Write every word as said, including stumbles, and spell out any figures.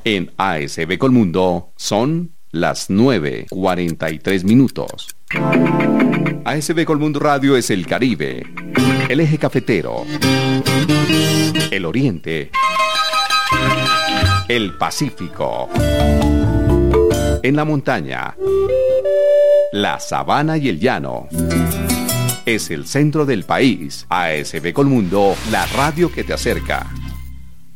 En A S B Colmundo son las nueve cuarenta y tres minutos. A S B Colmundo Radio es el Caribe, el eje cafetero, el Oriente, el Pacífico, en la montaña, la sabana y el llano. Es el centro del país. A S B Colmundo, la radio que te acerca.